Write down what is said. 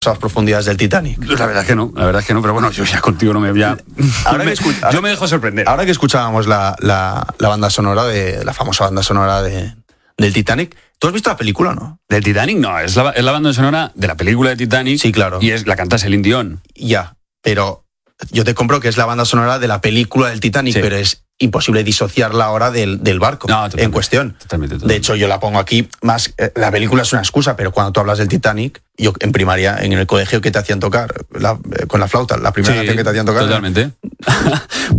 a las profundidades del Titanic. La verdad es que no, pero bueno, yo ya contigo no me voy a... Yo me dejo sorprender. Ahora que escuchábamos la banda sonora, la famosa banda sonora del Titanic, ¿tú has visto la película o no? ¿Del Titanic? No, es la banda sonora de la película de Titanic. Sí, claro. Y la canta Celine Dion. Ya, pero yo te compro que es la banda sonora de la película del Titanic, Sí. pero es imposible disociarla ahora del barco en cuestión. Totalmente. De hecho, yo la pongo aquí más... la película es una excusa, pero cuando tú hablas del Titanic, yo en primaria, en el colegio, ¿qué te hacían tocar? Con la flauta, la primera canción que te hacían tocar. Totalmente.